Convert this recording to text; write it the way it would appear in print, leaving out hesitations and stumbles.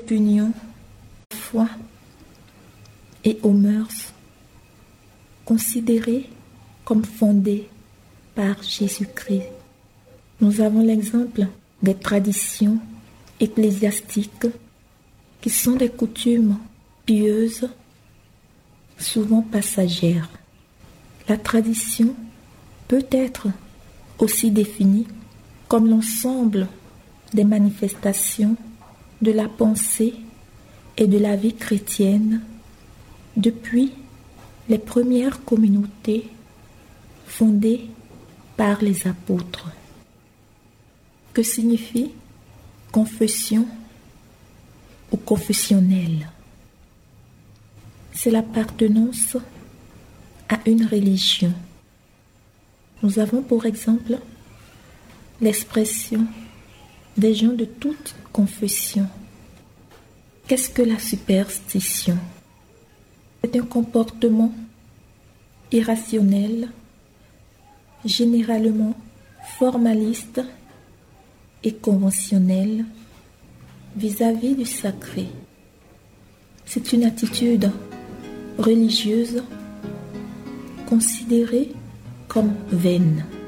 opinions, à la foi et aux mœurs considérées comme fondées par Jésus-Christ. Nous avons l'exemple des traditions ecclésiastiques qui sont des coutumes pieuses, souvent passagères. La tradition peut être aussi définie comme l'ensemble des manifestations de la pensée et de la vie chrétienne depuis les premières communautés fondées par les apôtres. Que signifie confession ou confessionnel? C'est l'appartenance à une religion. Nous avons pour exemple l'expression des gens de toute confession. Qu'est-ce que la superstition? C'est un comportement irrationnel, généralement formaliste et conventionnel vis-à-vis du sacré. C'est une attitude religieuse considérée comme vaine.